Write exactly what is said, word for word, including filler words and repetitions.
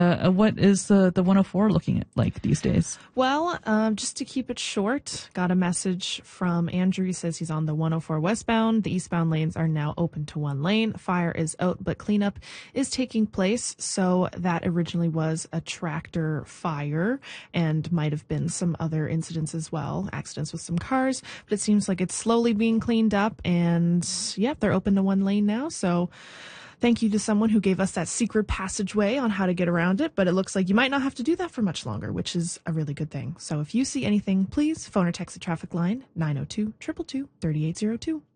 Uh, what is the, the one oh four looking at like these days? Well, um, just to keep it short, got a message from Andrew. He says he's on the one oh four westbound. The eastbound lanes are now open to one lane. Fire is out, but cleanup is taking place. So that originally was a tractor fire and might have been some other incidents as well, accidents with some cars. But it seems like it's slowly being cleaned up. And yeah, they're open to one lane now. So thank you to someone who gave us that secret passageway on how to get around it, but it looks like you might not have to do that for much longer, which is a really good thing. So if you see anything, please phone or text the traffic line nine oh two, two two two, three eight zero two.